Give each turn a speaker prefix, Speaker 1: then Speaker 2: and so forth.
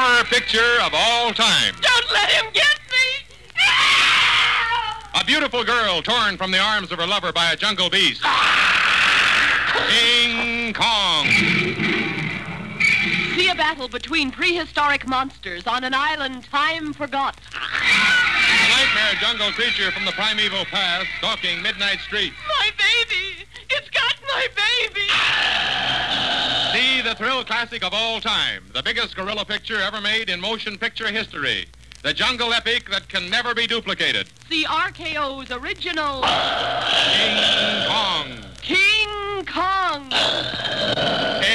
Speaker 1: horror picture of all time.
Speaker 2: Don't let him get me!
Speaker 1: A beautiful girl torn from the arms of her lover by a jungle beast. King Kong.
Speaker 2: See a battle between prehistoric monsters on an island time forgot.
Speaker 1: A nightmare jungle creature from the primeval past stalking Midnight Street.
Speaker 2: My baby! It's got my baby!
Speaker 1: See the thrill classic of all time, the biggest gorilla picture ever made in motion picture history. The jungle epic that can never be duplicated.
Speaker 2: See RKO's original
Speaker 1: King Kong.
Speaker 2: King Kong.